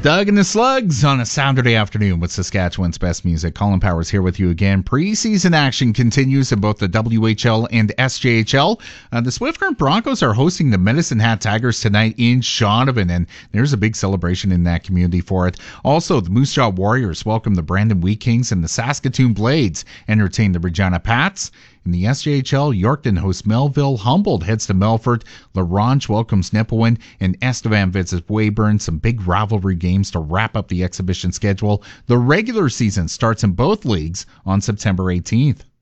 Doug and the Slugs on a Saturday afternoon with Saskatchewan's best music. Colin Powers here with you again. Preseason action continues in both the WHL and SJHL. The Swift Current Broncos are hosting the Medicine Hat Tigers tonight in Shaunavon, and there's a big celebration in that community for it. Also, the Moose Jaw Warriors welcome the Brandon Wheat Kings, and the Saskatoon Blades entertain the Regina Pats. In the SJHL, Yorkton hosts Melville, Humboldt heads to Melfort, La Ronge welcomes Nipawin, and Estevan visits Weyburn. Some big rivalry games to wrap up the exhibition schedule. The regular season starts in both leagues on September 18th.